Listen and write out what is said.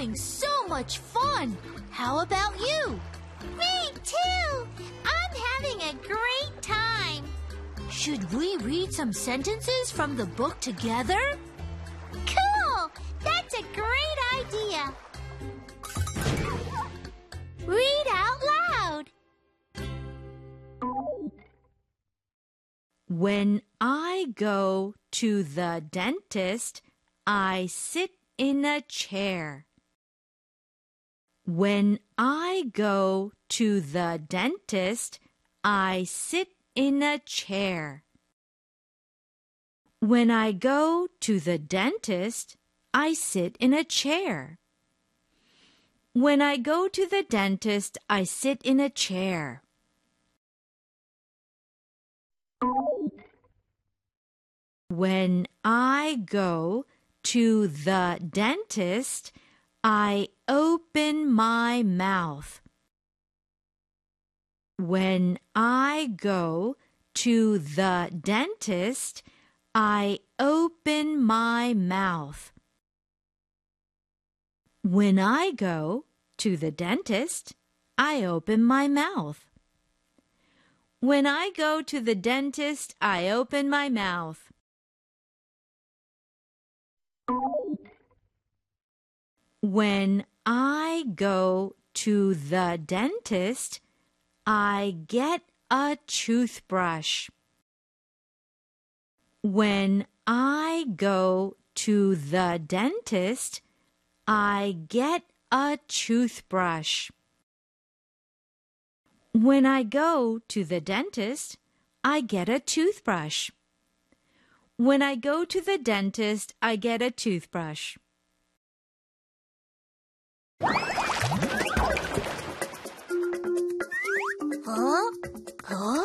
having so much fun. How about you? Me too! I'm having a great time. Should we read some sentences from the book together? Cool! That's a great idea. Read out loud. When I go to the dentist, I sit in a chair. When I go to the dentist, I sit in a chair. When I go to the dentist, I sit in a chair. When I go to the dentist, I sit in a chair. When I go to the dentist, I open my mouth. When I go to the dentist, I open my mouth. When I go to the dentist, I open my mouth. When I go to the dentist, I open my mouth. When I go to the dentist, I get a toothbrush. When I go to the dentist, I get a toothbrush. When I go to the dentist, I get a toothbrush. When I go to the dentist, I get a toothbrush. Huh? Huh?